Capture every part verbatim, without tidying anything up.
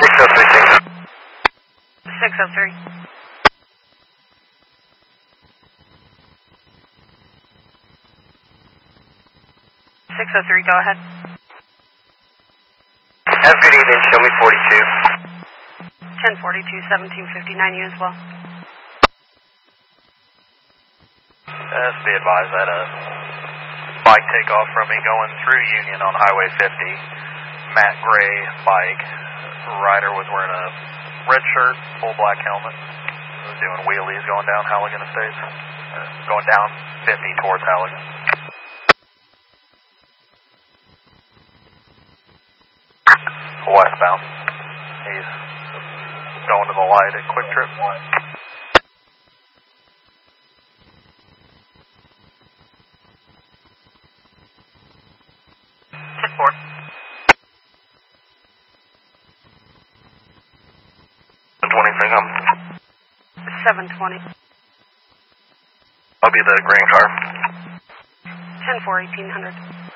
six oh three, six. six oh three. six oh three, go ahead. Have a good evening, show me forty-two. ten forty-two, seventeen fifty-nine, you as well. Uh, be advised that a bike takeoff from me going through Union on Highway fifty. Matt Gray bike. Rider was wearing a red shirt, full black helmet. Was doing wheelies going down Halligan Estates. Uh, going down fifty towards Halligan. Westbound. He's going to the light at Quick Trip. ten four. twenty, bring up. seven twenty. I'll be the green car. ten four, eighteen hundred.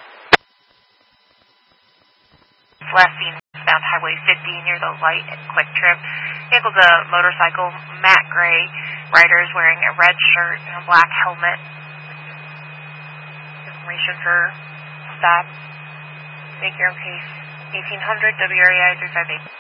Last seen bound Highway fifty near the light at Quick Trip. Vehicle's a motorcycle, Matt Gray. Rider is wearing a red shirt and a black helmet. Information for stop. Make your own case. eighteen hundred W R E I three five eight.